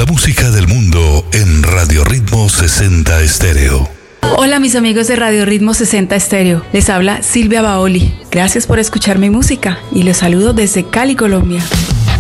La música del mundo en Radio Ritmo 60 Estéreo. Hola mis amigos de Radio Ritmo 60 Estéreo, les habla Silvia Baoli. Gracias por escuchar mi música y los saludo desde Cali, Colombia.